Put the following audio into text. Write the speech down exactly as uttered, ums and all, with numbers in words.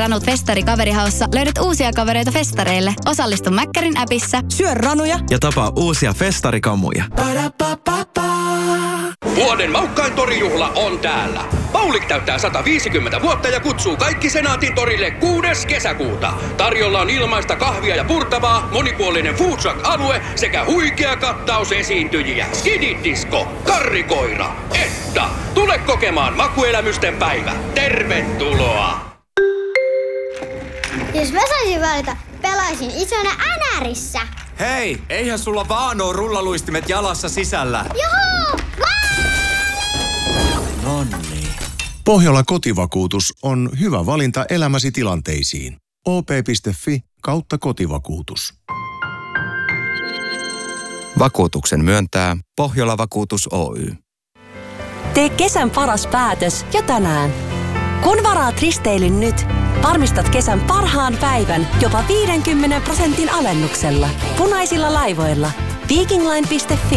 Ranut Festari Kaverihaussa löydät uusia kavereita festareille. Osallistu Mäkkärin appissa. Syö ranuja ja tapaa uusia festarikamuja. Vuoden maukkain torijuhla on täällä. Paulik täyttää sata viisikymmentä vuotta ja kutsuu kaikki Senaatin torille kuudes kesäkuuta. Tarjolla on ilmaista kahvia ja purtavaa, monipuolinen food truck-alue sekä huikea kattaus esiintyjiä. Skididisco, karrikoira, Etta. Tule kokemaan makuelämysten päivä. Tervetuloa! Jos mä saisin valita, pelaisin isona Änärissä. Hei, eihän sulla vaan oo rullaluistimet jalassa sisällä. Juhu! Nonni. Pohjola kotivakuutus on hyvä valinta elämäsi tilanteisiin. o p piste f i kautta kotivakuutus. Vakuutuksen myöntää Pohjola Vakuutus Oy. Tee kesän paras päätös jo tänään. Kun varaat risteilyn nyt, varmistat kesän parhaan päivän jopa viidenkymmenen prosentin alennuksella. Punaisilla laivoilla. Viking Line piste f i